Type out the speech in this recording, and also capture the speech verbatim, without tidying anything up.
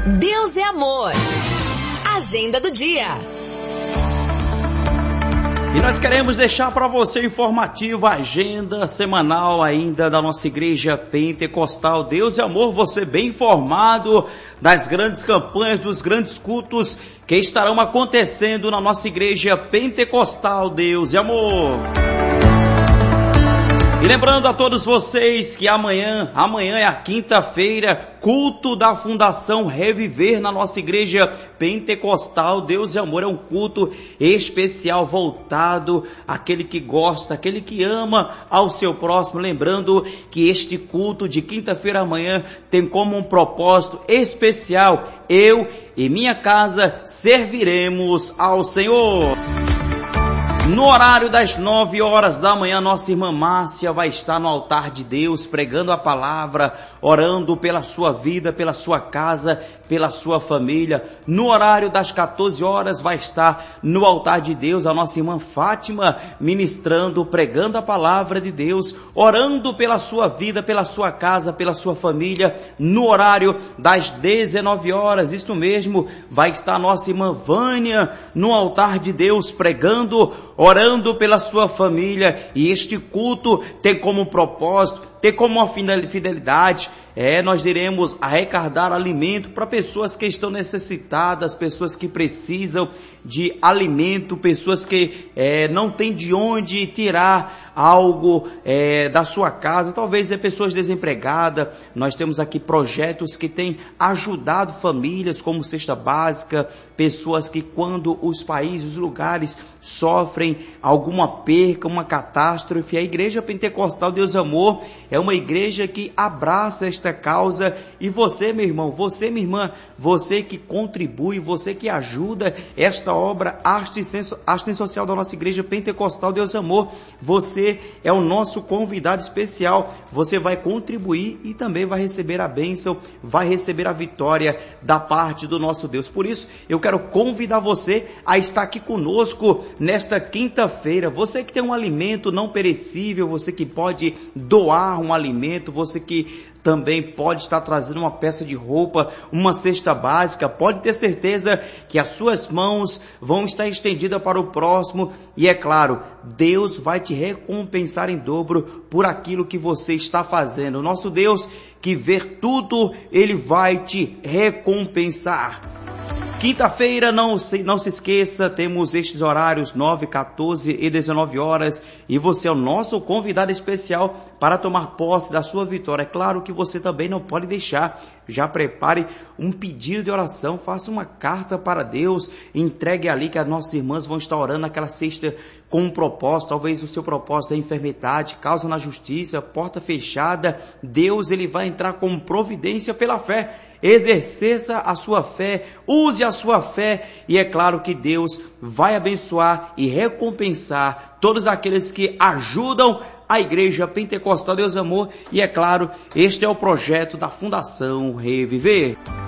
Deus é amor. Agenda do dia. E nós queremos deixar para você informativo a agenda semanal ainda da nossa igreja pentecostal Deus é Amor, você bem informado das grandes campanhas, dos grandes cultos que estarão acontecendo na nossa igreja pentecostal Deus é Amor. E lembrando a todos vocês que amanhã, amanhã é a quinta-feira, culto da Fundação Reviver na nossa igreja pentecostal Deus e Amor. É um culto especial voltado àquele que gosta, àquele que ama ao seu próximo. Lembrando que este culto de quinta-feira amanhã tem como um propósito especial: eu e minha casa serviremos ao Senhor. No horário das nove horas da manhã, nossa irmã Márcia vai estar no altar de Deus, pregando a palavra, orando pela sua vida, pela sua casa, pela sua família. No horário das quatorze horas, vai estar no altar de Deus a nossa irmã Fátima, ministrando, pregando a palavra de Deus, orando pela sua vida, pela sua casa, pela sua família. No horário das dezenove horas, isto mesmo, vai estar a nossa irmã Vânia no altar de Deus, pregando, orando pela sua família. E este culto tem como propósito, tem como uma fidelidade, é, nós iremos arrecadar alimento para pessoas que estão necessitadas, pessoas que precisam de alimento, pessoas que é, não têm de onde tirar algo é, da sua casa, talvez é pessoas desempregadas. Nós temos aqui projetos que têm ajudado famílias como cesta básica, pessoas que quando os países, os lugares sofrem alguma perca, uma catástrofe, a igreja pentecostal Deus Amor é uma igreja que abraça esta causa. E você, meu irmão, você, minha irmã, você que contribui, você que ajuda esta obra assistência social da nossa igreja pentecostal Deus Amor, você é o nosso convidado especial. Você vai contribuir e também vai receber a bênção, vai receber a vitória da parte do nosso Deus. Por isso, eu quero convidar você a estar aqui conosco nesta quinta-feira. Você que tem um alimento não perecível, você que pode doar um alimento, você que também pode estar trazendo uma peça de roupa, uma cesta básica, pode ter certeza que as suas mãos vão estar estendidas para o próximo. E é claro, Deus vai te recompensar em dobro por aquilo que você está fazendo. O nosso Deus que vê tudo, Ele vai te recompensar. Quinta-feira, não se, não se esqueça, temos estes horários nove, quatorze e dezenove horas, e você é o nosso convidado especial para tomar posse da sua vitória. É claro que você também não pode deixar, já prepare um pedido de oração, faça uma carta para Deus, entregue ali que as nossas irmãs vão estar orando naquela cesta com um propósito. Talvez o seu propósito é enfermidade, causa na justiça, porta fechada. Deus, Ele vai entrar com providência pela fé. Exerça a sua fé, use a sua fé, e é claro que Deus vai abençoar e recompensar todos aqueles que ajudam a igreja pentecostal Deus Amor. E é claro, este é o projeto da Fundação Reviver.